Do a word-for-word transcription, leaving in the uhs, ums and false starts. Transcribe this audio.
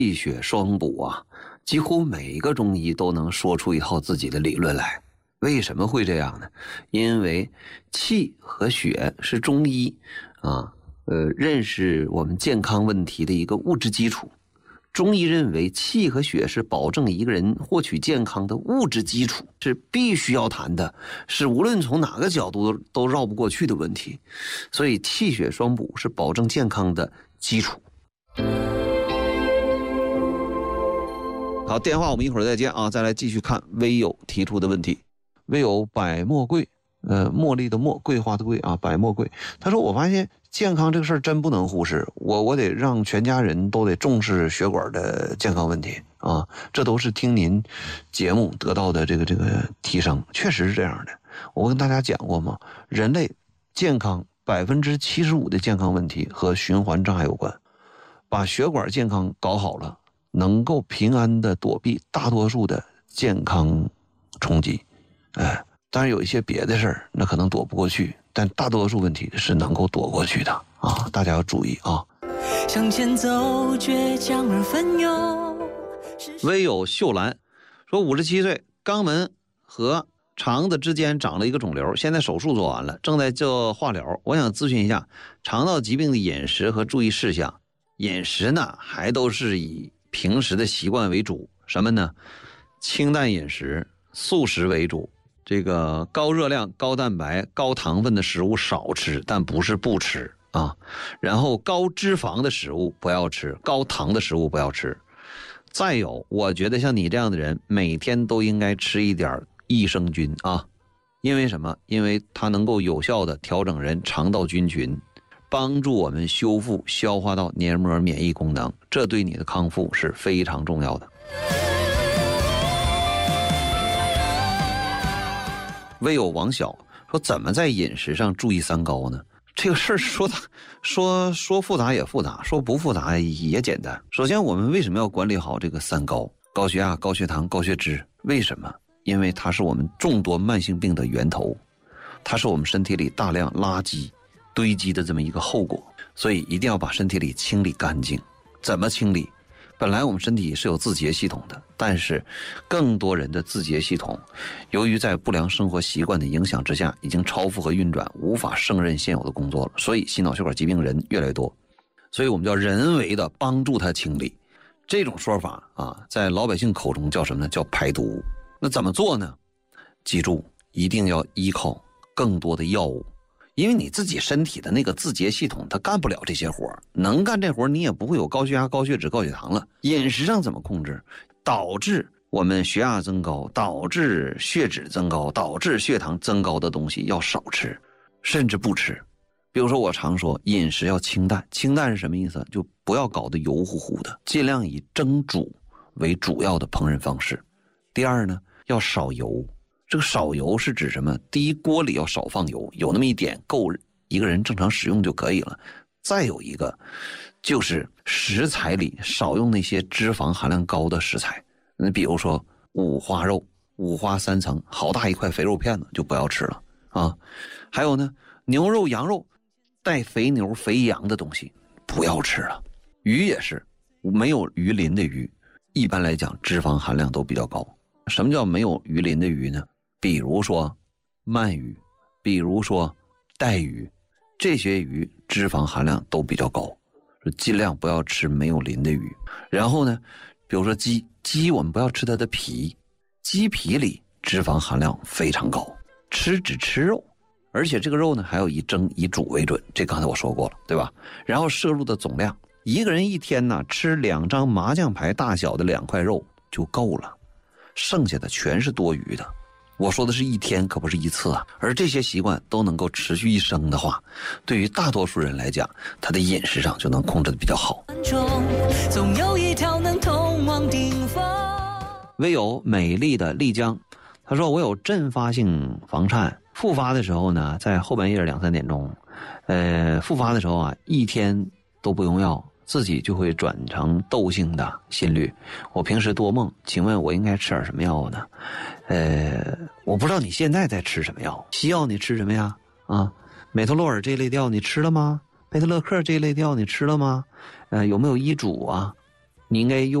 气血双补啊，几乎每个中医都能说出一套自己的理论来。为什么会这样呢？因为气和血是中医啊，呃，认识我们健康问题的一个物质基础。中医认为气和血是保证一个人获取健康的物质基础，是必须要谈的，是无论从哪个角度都都绕不过去的问题。所以气血双补是保证健康的基础。好，电话我们一会儿再见啊，再来继续看微友提出的问题。微友百墨桂，呃，茉莉的茉，桂花的桂啊，百墨桂。他说：“我发现健康这个事儿真不能忽视，我我得让全家人都得重视血管的健康问题啊，这都是听您节目得到的这个这个提升，确实是这样的。我跟大家讲过嘛，人类健康百分之七十五的健康问题和循环障碍有关，把血管健康搞好了，能够平安的躲避大多数的健康冲击。哎，当然有一些别的事儿，那可能躲不过去，但大多数问题是能够躲过去的啊！大家要注意啊！向前走，倔强而奋勇。微友秀兰说，五十七岁，肛门和肠子之间长了一个肿瘤，现在手术做完了，正在做化疗。我想咨询一下肠道疾病的饮食和注意事项。饮食呢，还都是以平时的习惯为主，什么呢？清淡饮食，素食为主。这个高热量、高蛋白、高糖分的食物少吃，但不是不吃啊。然后高脂肪的食物不要吃，高糖的食物不要吃。再有，我觉得像你这样的人，每天都应该吃一点益生菌啊。因为什么？因为它能够有效的调整人肠道菌群，帮助我们修复消化道黏膜免疫功能，这对你的康复是非常重要的。微友王晓说，怎么在饮食上注意三高呢？这个事儿说的说说复杂也复杂，说不复杂也简单。首先，我们为什么要管理好这个三高？高血压、高血糖、高血脂。为什么？因为它是我们众多慢性病的源头，它是我们身体里大量垃圾堆积的这么一个后果，所以一定要把身体里清理干净。怎么清理？本来我们身体是有自洁系统的，但是更多人的自洁系统由于在不良生活习惯的影响之下，已经超负荷运转，无法胜任现有的工作了，所以心脑血管疾病人越来越多。所以我们叫人为的帮助它清理。这种说法啊，在老百姓口中叫什么呢？叫排毒。那怎么做呢？记住，一定要依靠更多的药物，因为你自己身体的那个自洁系统它干不了这些活，能干这活你也不会有高血压、高血脂、高血糖了。饮食上怎么控制？导致我们血压增高，导致血脂增高，导致血糖增高的东西要少吃，甚至不吃。比如说我常说饮食要清淡，清淡是什么意思？就不要搞得油乎乎的，尽量以蒸煮为主要的烹饪方式。第二呢，要少油。这个少油是指什么？第一，锅里要少放油，有那么一点够一个人正常使用就可以了。再有一个就是食材里少用那些脂肪含量高的食材，那比如说五花肉，五花三层，好大一块肥肉片子就不要吃了啊。还有呢，牛肉、羊肉带肥牛、肥羊的东西不要吃了。鱼也是，没有鱼鳞的鱼，一般来讲脂肪含量都比较高。什么叫没有鱼鳞的鱼呢？比如说鳗鱼，比如说带鱼，这些鱼脂肪含量都比较高，尽量不要吃没有鳞的鱼。然后呢，比如说鸡，鸡我们不要吃它的皮，鸡皮里脂肪含量非常高，吃只吃肉，而且这个肉呢还要以蒸以煮为准，这刚才我说过了，对吧？然后摄入的总量，一个人一天呢吃两张麻将牌大小的两块肉就够了，剩下的全是多余的。我说的是一天，可不是一次啊。而这些习惯都能够持续一生的话，对于大多数人来讲，他的饮食上就能控制的比较好。总有一条能通往顶峰。唯有美丽的丽江，他说我有阵发性房颤，复发的时候呢，在后半夜两三点钟，呃，复发的时候啊，一天都不用药，自己就会转成窦性的心律。我平时多梦，请问我应该吃点什么药呢？呃，我不知道你现在在吃什么药，西药你吃什么呀？啊，美托洛尔这类药你吃了吗？贝特勒克这类药你吃了吗？呃，有没有医嘱啊？ 你应该用。